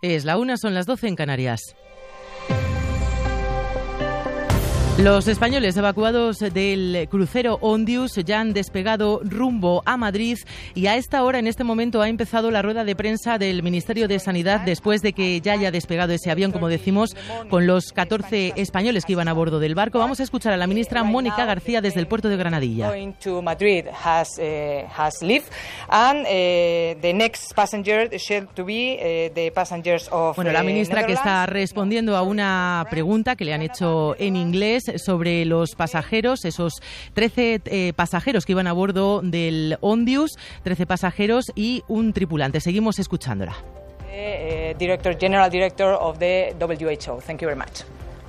Es la 1, son las 12 en Canarias. Los españoles evacuados del crucero Ondius ya han despegado rumbo a Madrid y a esta hora, en este momento, ha empezado la rueda de prensa del Ministerio de Sanidad después de que ya haya despegado ese avión, como decimos, con los 14 españoles que iban a bordo del barco. Vamos a escuchar a la ministra Mónica García desde el puerto de Granadilla. Bueno, la ministra que está respondiendo a una pregunta que le han hecho en inglés sobre los pasajeros, esos 13 pasajeros que iban a bordo del Ondius, 13 pasajeros y un tripulante. Seguimos escuchándola. General Director of the WHO. Thank you very much.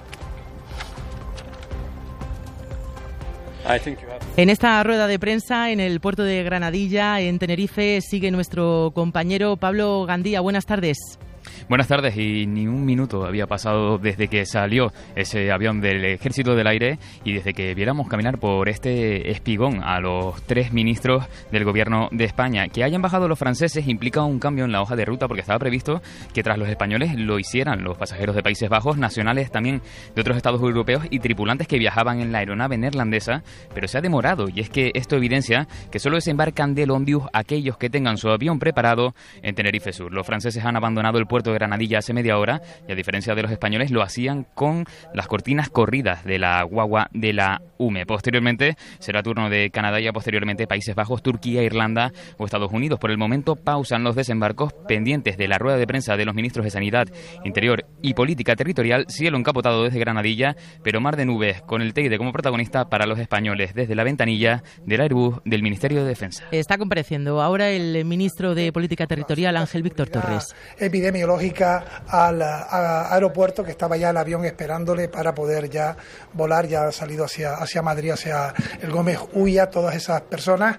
En esta rueda de prensa en el puerto de Granadilla, en Tenerife, sigue nuestro compañero Pablo Gandía. Buenas tardes. Buenas tardes, y ni un minuto había pasado desde que salió ese avión del Ejército del Aire y desde que viéramos caminar por este espigón a los 3 ministros del Gobierno de España. Que hayan bajado los franceses implica un cambio en la hoja de ruta, porque estaba previsto que tras los españoles lo hicieran los pasajeros de Países Bajos, nacionales también de otros estados europeos y tripulantes que viajaban en la aeronave neerlandesa, pero se ha demorado, y es que esto evidencia que solo desembarcan del Ondius aquellos que tengan su avión preparado en Tenerife Sur. Los franceses han abandonado el puerto de Granadilla hace media hora y, a diferencia de los españoles, lo hacían con las cortinas corridas de la guagua de la UME. Posteriormente será turno de Canadá y posteriormente Países Bajos, Turquía, Irlanda o Estados Unidos. Por el momento pausan los desembarcos, pendientes de la rueda de prensa de los ministros de Sanidad, Interior y Política Territorial. Cielo encapotado desde Granadilla, pero mar de nubes con el Teide como protagonista para los españoles desde la ventanilla del Airbus del Ministerio de Defensa. Está compareciendo ahora el ministro de Política Territorial, Ángel Víctor Torres. Epidemiológica al aeropuerto, que estaba ya el avión esperándole para poder ya volar. Ya ha salido hacia Madrid, hacia el Gómez Ulla. Todas esas personas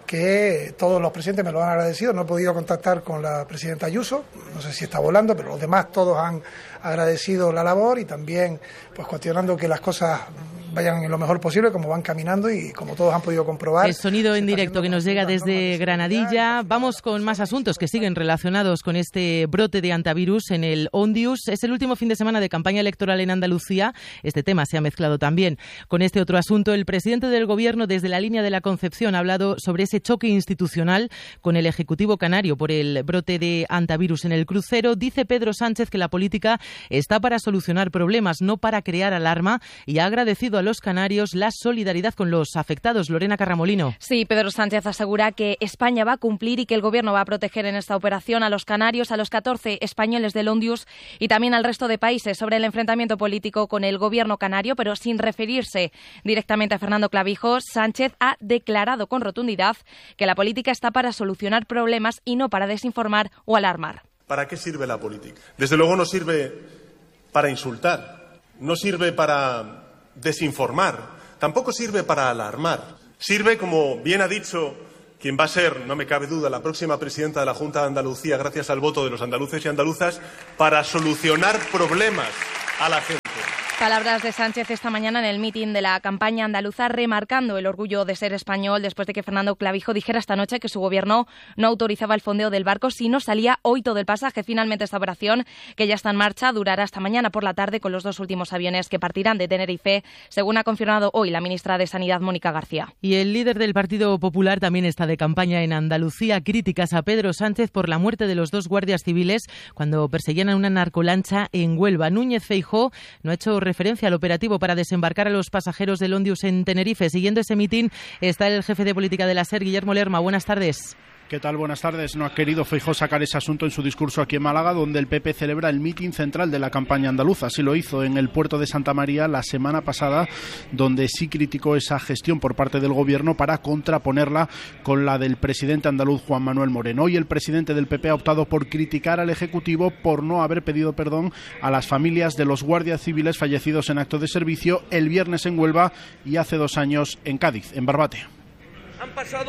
que todos los presidentes me lo han agradecido. No he podido contactar con la presidenta Ayuso, no sé si está volando, pero los demás todos han agradecido la labor y también pues cuestionando que las cosas vayan en lo mejor posible, como van caminando y como todos han podido comprobar. El sonido en directo que nos llega desde Granadilla. Vamos con más asuntos que siguen relacionados con este brote de antivirus en el Ondius. Es el último fin de semana de campaña electoral en Andalucía. Este tema se ha mezclado también con este otro asunto. El presidente del Gobierno, desde la línea de la Concepción, ha hablado sobre ese choque institucional con el Ejecutivo canario por el brote de antivirus en el crucero. Dice Pedro Sánchez que la política está para solucionar problemas, no para crear alarma, y ha agradecido a los canarios la solidaridad con los afectados. Lorena Carramolino. Sí, Pedro Sánchez asegura que España va a cumplir y que el Gobierno va a proteger en esta operación a los canarios, a los 14 españoles del Ondius y también al resto de países. Sobre el enfrentamiento político con el Gobierno canario, pero sin referirse directamente a Fernando Clavijo, Sánchez ha declarado con rotundidad que la política está para solucionar problemas y no para desinformar o alarmar. ¿Para qué sirve la política? Desde luego no sirve para insultar, no sirve para desinformar, tampoco sirve para alarmar. Sirve, como bien ha dicho quien va a ser, no me cabe duda, la próxima presidenta de la Junta de Andalucía, gracias al voto de los andaluces y andaluzas, para solucionar problemas a la gente. Palabras de Sánchez esta mañana en el mitin de la campaña andaluza, remarcando el orgullo de ser español después de que Fernando Clavijo dijera esta noche que su gobierno no autorizaba el fondeo del barco si no salía hoy todo el pasaje. Finalmente esta operación, que ya está en marcha, durará hasta mañana por la tarde con los 2 últimos aviones que partirán de Tenerife, según ha confirmado hoy la ministra de Sanidad, Mónica García. Y el líder del Partido Popular también está de campaña en Andalucía. Críticas a Pedro Sánchez por la muerte de los 2 guardias civiles cuando perseguían a una narcolancha en Huelva. Núñez Feijóo no ha hecho referencia al operativo para desembarcar a los pasajeros del Ondius en Tenerife. Siguiendo ese mitin está el jefe de política de la SER, Guillermo Lerma. Buenas tardes. ¿Qué tal? Buenas tardes. No ha querido Feijóo sacar ese asunto en su discurso aquí en Málaga, donde el PP celebra el mitin central de la campaña andaluza. Así lo hizo en el puerto de Santa María la semana pasada, donde sí criticó esa gestión por parte del Gobierno para contraponerla con la del presidente andaluz Juan Manuel Moreno. Hoy el presidente del PP ha optado por criticar al Ejecutivo por no haber pedido perdón a las familias de los guardias civiles fallecidos en acto de servicio el viernes en Huelva y hace 2 años en Cádiz, en Barbate. Han pasado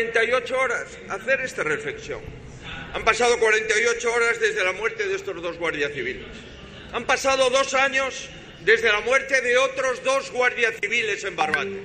48 horas, hacer esta reflexión. Han pasado 48 horas desde la muerte de estos 2 guardias civiles. Han pasado 2 años desde la muerte de otros 2 guardias civiles en Barbate.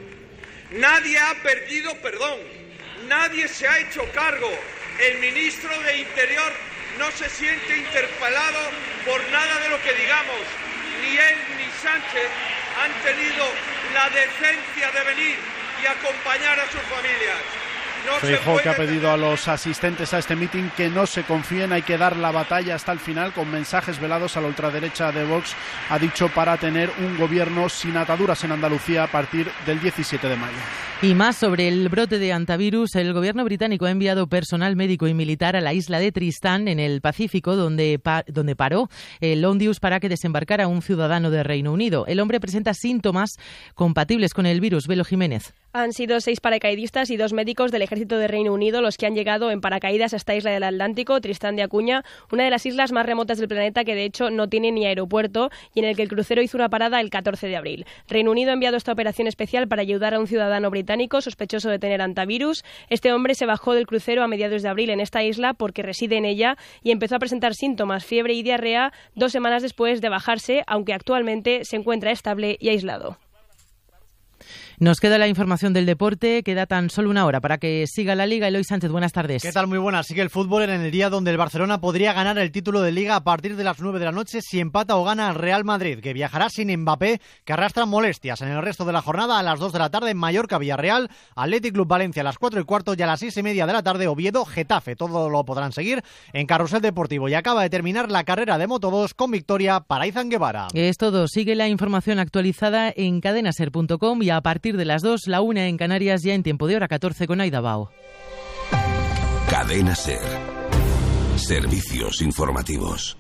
Nadie ha pedido perdón, nadie se ha hecho cargo. El ministro de Interior no se siente interpelado por nada de lo que digamos. Ni él ni Sánchez han tenido la decencia de venir y acompañar a sus familias. Feijóo, que ha pedido a los asistentes a este mitin que no se confíen, hay que dar la batalla hasta el final, con mensajes velados a la ultraderecha de Vox, ha dicho, para tener un gobierno sin ataduras en Andalucía a partir del 17 de mayo. Y más sobre el brote de hantavirus. El gobierno británico ha enviado personal médico y militar a la isla de Tristán, en el Pacífico, donde paró el Ondius para que desembarcara un ciudadano de Reino Unido. El hombre presenta síntomas compatibles con el virus. Velo Jiménez. Han sido 6 paracaidistas y 2 médicos del ejército de Reino Unido los que han llegado en paracaídas a esta isla del Atlántico, Tristán de Acuña, una de las islas más remotas del planeta que de hecho no tiene ni aeropuerto y en el que el crucero hizo una parada el 14 de abril. Reino Unido ha enviado esta operación especial para ayudar a un ciudadano británico sospechoso de tener hantavirus. Este hombre se bajó del crucero a mediados de abril en esta isla porque reside en ella y empezó a presentar síntomas, fiebre y diarrea 2 semanas después de bajarse, aunque actualmente se encuentra estable y aislado. Nos queda la información del deporte, queda tan solo una hora para que siga la Liga. Eloy Sánchez, buenas tardes. ¿Qué tal? Muy buenas. Sigue el fútbol en el día donde el Barcelona podría ganar el título de Liga a partir de las 9 de la noche si empata o gana al Real Madrid, que viajará sin Mbappé, que arrastra molestias. En el resto de la jornada, a las 2 de la tarde, Mallorca, Villarreal, Athletic Club Valencia a las 4:15 y a las 6:30 de la tarde, Oviedo, Getafe. Todo lo podrán seguir en Carrusel Deportivo. Y acaba de terminar la carrera de Moto2 con victoria para Izan Guevara. Es todo. Sigue la información actualizada en cadenaser.com y a partir de las 2, la 1 en Canarias, ya en tiempo de hora 14 con Aida Bao. Cadena Ser. Servicios informativos.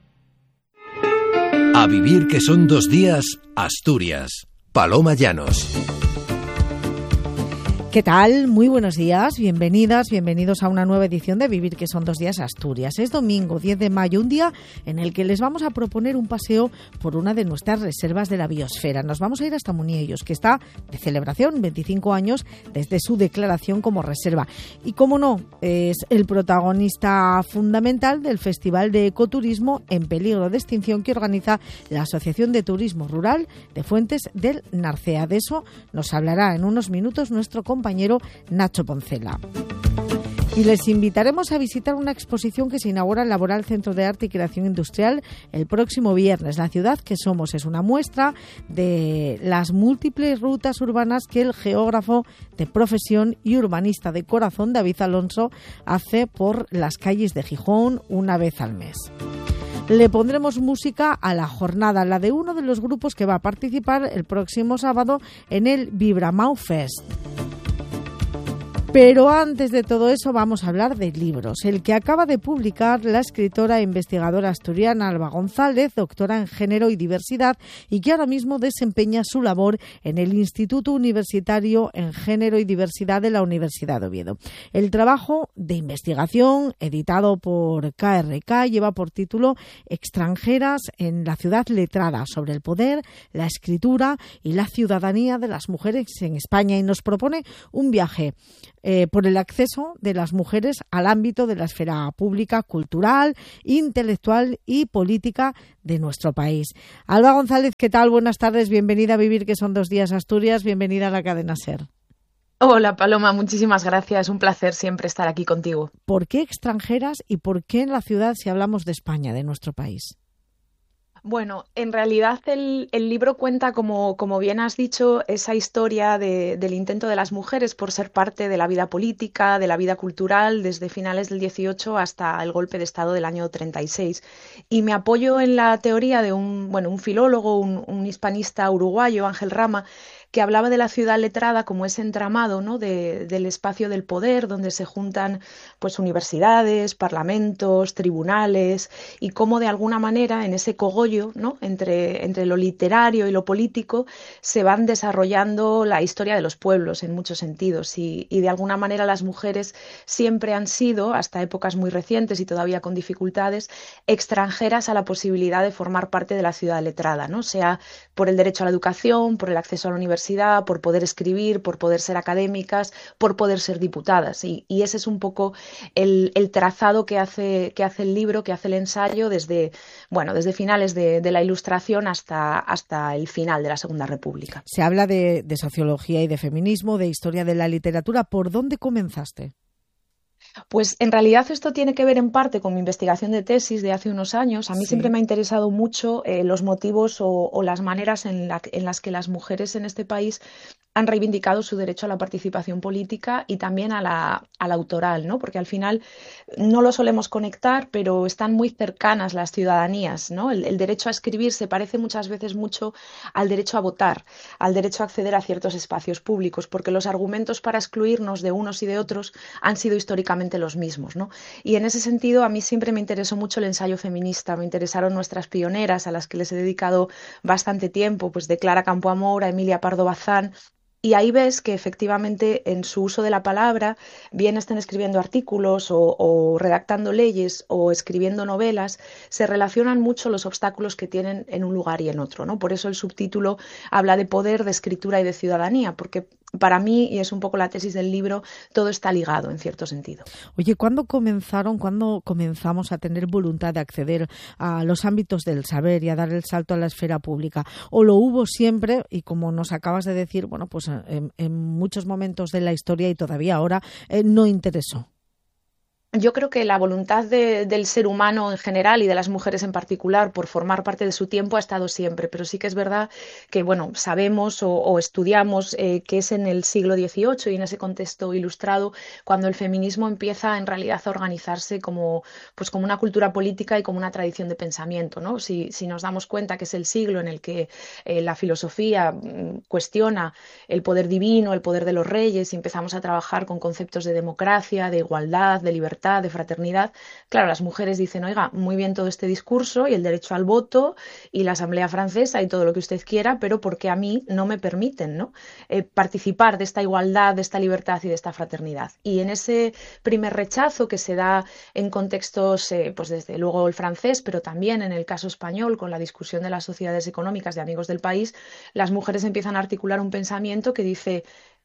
A vivir que son 2 días, Asturias. Paloma Llanos. ¿Qué tal? Muy buenos días, bienvenidas, bienvenidos a una nueva edición de Vivir que son 2 días Asturias. Es domingo 10 de mayo, un día en el que les vamos a proponer un paseo por una de nuestras reservas de la biosfera. Nos vamos a ir hasta Muniellos, que está de celebración, 25 años desde su declaración como reserva. Y cómo no, es el protagonista fundamental del Festival de Ecoturismo en Peligro de Extinción que organiza la Asociación de Turismo Rural de Fuentes del Narcea. De eso nos hablará en unos minutos nuestro compañero Nacho Poncela. Y les invitaremos a visitar una exposición que se inaugura en el Laboral Centro de Arte y Creación Industrial el próximo viernes. La ciudad que somos es una muestra de las múltiples rutas urbanas que el geógrafo de profesión y urbanista de corazón, David Alonso, hace por las calles de Gijón una vez al mes. Le pondremos música a la jornada, la de uno de los grupos que va a participar el próximo sábado en el Vibramau Fest. Pero antes de todo eso vamos a hablar de libros. El que acaba de publicar la escritora e investigadora asturiana Alba González, doctora en Género y Diversidad, y que ahora mismo desempeña su labor en el Instituto Universitario en Género y Diversidad de la Universidad de Oviedo. El trabajo de investigación, editado por KRK, lleva por título Extranjeras en la ciudad letrada, sobre el poder, la escritura y la ciudadanía de las mujeres en España, y nos propone un viaje por el acceso de las mujeres al ámbito de la esfera pública, cultural, intelectual y política de nuestro país. Alba González, ¿qué tal? Buenas tardes, bienvenida a Vivir que son 2 días Asturias, bienvenida a la cadena SER. Hola Paloma, muchísimas gracias, un placer siempre estar aquí contigo. ¿Por qué extranjeras y por qué en la ciudad si hablamos de España, de nuestro país? Bueno, en realidad el libro cuenta, como bien has dicho, esa historia del intento de las mujeres por ser parte de la vida política, de la vida cultural, desde finales del 18 hasta el golpe de Estado del año 36. Y me apoyo en la teoría de un filólogo, un hispanista uruguayo, Ángel Rama, que hablaba de la ciudad letrada como ese entramado, ¿no?, del espacio del poder, donde se juntan pues universidades, parlamentos, tribunales, y cómo de alguna manera en ese cogollo, ¿no?, entre lo literario y lo político se van desarrollando la historia de los pueblos en muchos sentidos, y de alguna manera las mujeres siempre han sido, hasta épocas muy recientes y todavía con dificultades, extranjeras a la posibilidad de formar parte de la ciudad letrada, ¿no?, sea por el derecho a la educación, por el acceso a la universidad, por poder escribir, por poder ser académicas, por poder ser diputadas. Y ese es un poco el trazado que hace el libro, que hace el ensayo desde finales de la Ilustración hasta el final de la Segunda República. Se habla de sociología y de feminismo, de historia de la literatura. ¿Por dónde comenzaste? Pues en realidad esto tiene que ver en parte con mi investigación de tesis de hace unos años. A mí siempre me ha interesado mucho los motivos o las maneras en las que las mujeres en este país han reivindicado su derecho a la participación política y también a la autoral, ¿no? Porque al final no lo solemos conectar, pero están muy cercanas las ciudadanías, ¿no? El derecho a escribir se parece muchas veces mucho al derecho a votar, al derecho a acceder a ciertos espacios públicos, porque los argumentos para excluirnos de unos y de otros han sido históricamente los mismos, ¿no? Y en ese sentido a mí siempre me interesó mucho el ensayo feminista, me interesaron nuestras pioneras a las que les he dedicado bastante tiempo, pues de Clara Campoamor a Emilia Pardo Bazán. Y ahí ves que efectivamente en su uso de la palabra, bien estén escribiendo artículos o redactando leyes o escribiendo novelas, se relacionan mucho los obstáculos que tienen en un lugar y en otro, ¿no? Por eso el subtítulo habla de poder, de escritura y de ciudadanía, porque para mí, y es un poco la tesis del libro, todo está ligado en cierto sentido. Oye, ¿cuándo comenzamos a tener voluntad de acceder a los ámbitos del saber y a dar el salto a la esfera pública? ¿O lo hubo siempre y, como nos acabas de decir, bueno, pues en muchos momentos de la historia y todavía ahora no interesó? Yo creo que la voluntad del ser humano en general y de las mujeres en particular por formar parte de su tiempo ha estado siempre, pero sí que es verdad que, bueno, sabemos o estudiamos que es en el siglo XVIII y en ese contexto ilustrado cuando el feminismo empieza en realidad a organizarse como una cultura política y como una tradición de pensamiento, ¿no? Si nos damos cuenta que es el siglo en el que la filosofía cuestiona el poder divino, el poder de los reyes y empezamos a trabajar con conceptos de democracia, de igualdad, de libertad, de fraternidad, claro, las mujeres dicen, oiga, muy bien todo este discurso y el derecho al voto y la Asamblea Francesa y todo lo que usted quiera, pero ¿por qué a mí no me permiten, ¿no? Participar de esta igualdad, de esta libertad y de esta fraternidad? Y en ese primer rechazo que se da en contextos, pues desde luego el francés, pero también en el caso español, con la discusión de las sociedades económicas de Amigos del País, las mujeres empiezan a articular un pensamiento que dice,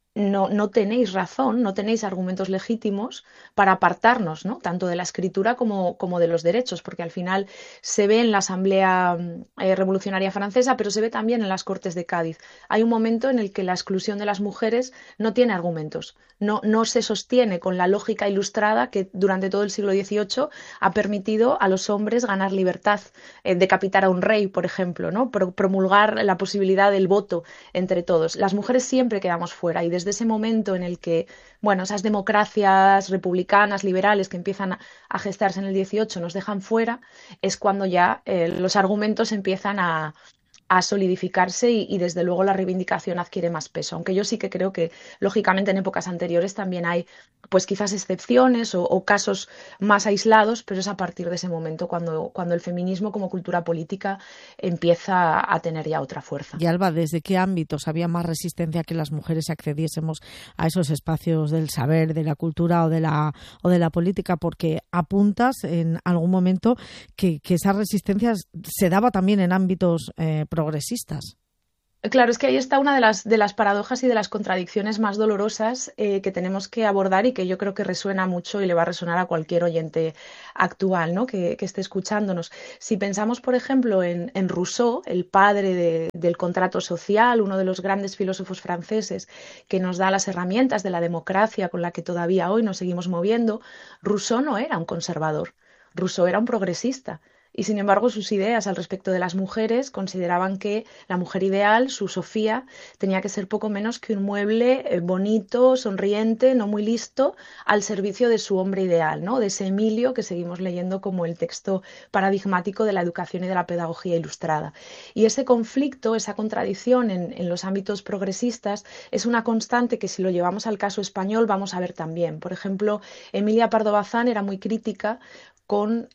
no tenéis razón, no tenéis argumentos legítimos para apartarnos, ¿no? Tanto de la escritura como de los derechos, porque al final se ve en la Asamblea Revolucionaria Francesa, pero se ve también en las Cortes de Cádiz. Hay un momento en el que la exclusión de las mujeres no tiene argumentos, no se sostiene con la lógica ilustrada que durante todo el siglo XVIII ha permitido a los hombres ganar libertad, decapitar a un rey, por ejemplo, ¿no? Promulgar la posibilidad del voto entre todos. Las mujeres siempre quedamos fuera y desde ese momento en el que, bueno, esas democracias republicanas, liberales que empiezan a gestarse en el XVIII nos dejan fuera, es cuando ya los argumentos empiezan a solidificarse y desde luego la reivindicación adquiere más peso, aunque yo sí que creo que lógicamente en épocas anteriores también hay pues quizás excepciones o casos más aislados, pero es a partir de ese momento cuando el feminismo como cultura política empieza a tener ya otra fuerza. Y Alba, ¿desde qué ámbitos había más resistencia a que las mujeres accediésemos a esos espacios del saber, de la cultura o de la política? Porque apuntas en algún momento que esas resistencias se daba también en ámbitos progresistas. Claro, es que ahí está una de las paradojas y de las contradicciones más dolorosas que tenemos que abordar y que yo creo que resuena mucho y le va a resonar a cualquier oyente actual, ¿no? que esté escuchándonos. Si pensamos, por ejemplo, en Rousseau, el padre del contrato social, uno de los grandes filósofos franceses que nos da las herramientas de la democracia con la que todavía hoy nos seguimos moviendo, Rousseau no era un conservador, Rousseau era un progresista. Y sin embargo sus ideas al respecto de las mujeres consideraban que la mujer ideal, su Sofía, tenía que ser poco menos que un mueble bonito, sonriente, no muy listo, al servicio de su hombre ideal, ¿no? De ese Emilio que seguimos leyendo como el texto paradigmático de la educación y de la pedagogía ilustrada. Y ese conflicto, esa contradicción en los ámbitos progresistas es una constante que si lo llevamos al caso español vamos a ver también. Por ejemplo, Emilia Pardo Bazán era muy crítica con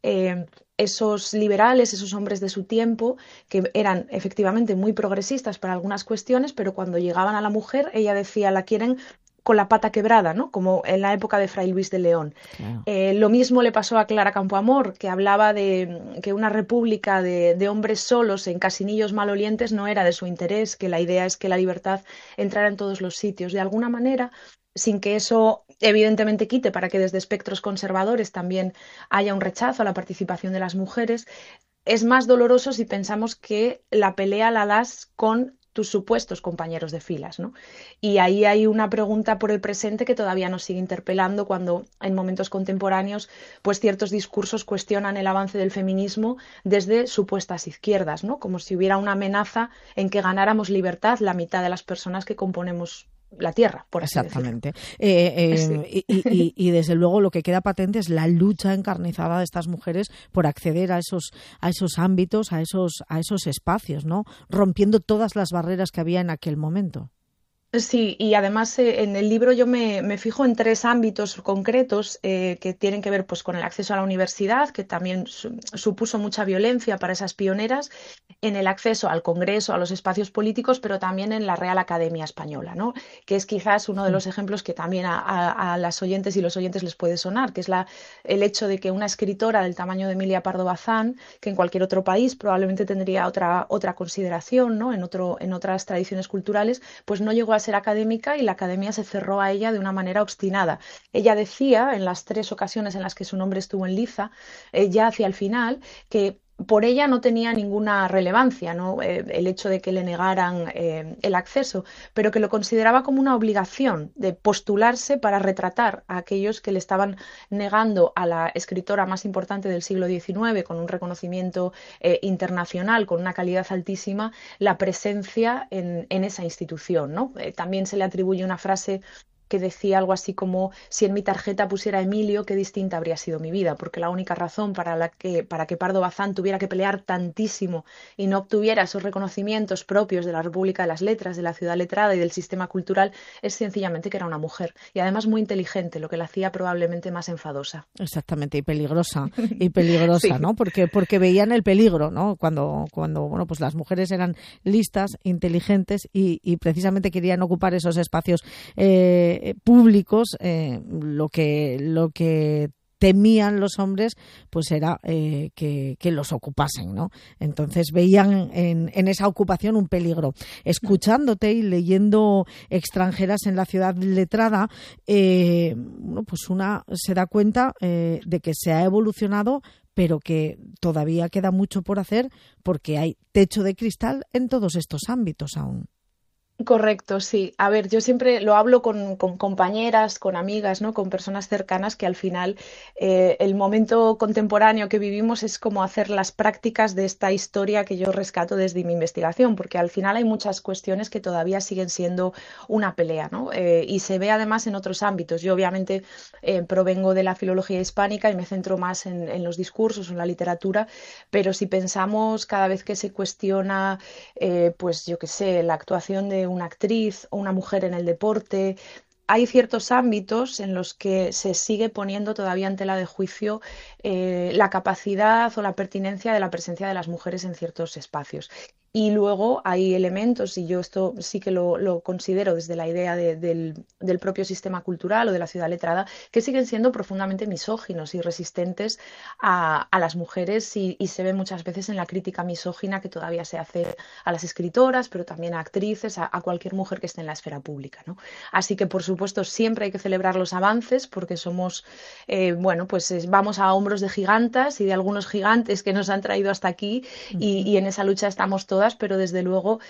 esos liberales, esos hombres de su tiempo, que eran efectivamente muy progresistas para algunas cuestiones, pero cuando llegaban a la mujer, ella decía, la quieren con la pata quebrada, ¿no? Como en la época de Fray Luis de León. Claro. Lo mismo le pasó a Clara Campoamor, que hablaba de que una república de hombres solos en casinillos malolientes no era de su interés, que la idea es que la libertad entrara en todos los sitios. De alguna manera, sin que eso evidentemente quite para que desde espectros conservadores también haya un rechazo a la participación de las mujeres, es más doloroso si pensamos que la pelea la das con tus supuestos compañeros de filas, ¿no? Y ahí hay una pregunta por el presente que todavía nos sigue interpelando cuando en momentos contemporáneos pues ciertos discursos cuestionan el avance del feminismo desde supuestas izquierdas, ¿no? Como si hubiera una amenaza en que ganáramos libertad la mitad de las personas que componemos la tierra, por así Exactamente. decirlo. Sí. Y desde luego lo que queda patente es la lucha encarnizada de estas mujeres por acceder a esos ámbitos, a esos espacios, ¿no? Rompiendo todas las barreras que había en aquel momento. Sí, y además en el libro yo me fijo en 3 ámbitos concretos que tienen que ver pues con el acceso a la universidad, que también supuso mucha violencia para esas pioneras, en el acceso al Congreso, a los espacios políticos, pero también en la Real Academia Española, ¿no? Que es quizás uno de los ejemplos que también a las oyentes y los oyentes les puede sonar, que es el hecho de que una escritora del tamaño de Emilia Pardo Bazán, que en cualquier otro país probablemente tendría otra consideración, ¿no? En otras tradiciones culturales, pues no llegó a ser académica y la academia se cerró a ella de una manera obstinada. Ella decía, en las 3 ocasiones en las que su nombre estuvo en liza, ya hacia el final, que por ella no tenía ninguna relevancia, ¿no? El hecho de que le negaran el acceso, pero que lo consideraba como una obligación de postularse para retratar a aquellos que le estaban negando a la escritora más importante del siglo XIX, con un reconocimiento internacional, con una calidad altísima, la presencia en esa institución, ¿no? También se le atribuye una frase que decía algo así como: si en mi tarjeta pusiera Emilio, qué distinta habría sido mi vida, porque la única razón para que Pardo Bazán tuviera que pelear tantísimo y no obtuviera esos reconocimientos propios de la República de las Letras, de la ciudad letrada y del sistema cultural, es sencillamente que era una mujer, y además muy inteligente, lo que la hacía probablemente más enfadosa. Exactamente, y peligrosa, sí. ¿No? Porque veían el peligro, ¿no? Cuando bueno, pues las mujeres eran listas, inteligentes y precisamente querían ocupar esos espacios públicos, lo que temían los hombres pues era que los ocupasen, ¿no? Entonces veían en esa ocupación un peligro. Escuchándote y leyendo Extranjeras en la ciudad letrada, pues una se da cuenta de que se ha evolucionado, pero que todavía queda mucho por hacer porque hay techo de cristal en todos estos ámbitos aún. Correcto, sí. A ver, yo siempre lo hablo con compañeras, con amigas, ¿no? Con personas cercanas, que al final el momento contemporáneo que vivimos es como hacer las prácticas de esta historia que yo rescato desde mi investigación, porque al final hay muchas cuestiones que todavía siguen siendo una pelea, ¿no? Y se ve además en otros ámbitos. Yo obviamente provengo de la filología hispánica y me centro más en los discursos, en la literatura, pero si pensamos cada vez que se cuestiona, pues yo qué sé, la actuación de una actriz o una mujer en el deporte, hay ciertos ámbitos en los que se sigue poniendo todavía en tela de juicio la capacidad o la pertinencia de la presencia de las mujeres en ciertos espacios. Y luego hay elementos, y yo esto sí que lo considero desde la idea del propio sistema cultural o de la ciudad letrada, que siguen siendo profundamente misóginos y resistentes a las mujeres, y se ve muchas veces en la crítica misógina que todavía se hace a las escritoras, pero también a actrices, a cualquier mujer que esté en la esfera pública, ¿no? Así que, por supuesto, siempre hay que celebrar los avances, porque somos, vamos a hombros de gigantas y de algunos gigantes que nos han traído hasta aquí, y en esa lucha estamos todas, pero desde luego